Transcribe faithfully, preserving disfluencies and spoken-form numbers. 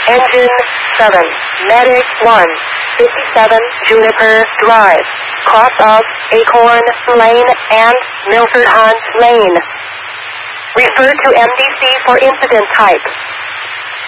Engine seven, Medic one, fifty-seven Juniper Drive, cross of Acorn Lane and Milford Hunt Lane. Refer to M D C for incident type.